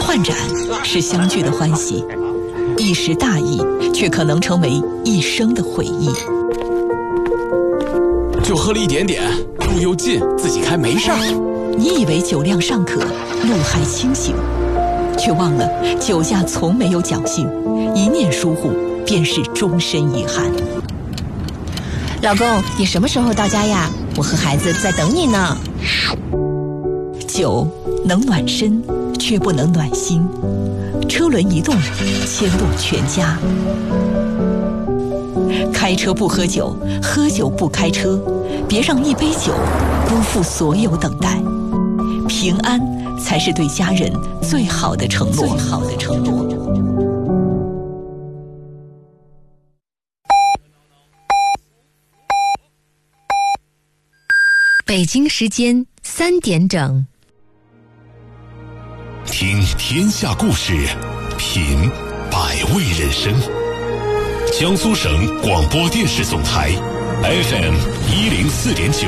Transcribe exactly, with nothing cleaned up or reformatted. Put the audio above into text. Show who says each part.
Speaker 1: 换盏是相聚的欢喜，一时大意却可能成为一生的回忆。
Speaker 2: 就喝了一点点，路又近，自己开没事儿。
Speaker 1: 你以为酒量尚可，路还清醒，却忘了酒驾从没有侥幸，一念疏忽便是终身遗憾。
Speaker 3: 老公，你什么时候到家呀？我和孩子在等你呢。
Speaker 1: 酒能暖身，却不能暖心。车轮一动，牵动全家。开车不喝酒，喝酒不开车，别让一杯酒辜负所有等待。平安才是对家人最好的承诺。最好的承诺。
Speaker 3: 北京时间三点整。
Speaker 4: 听天下故事，品百味人生。江苏省广播电视总台 F M 一零四点九。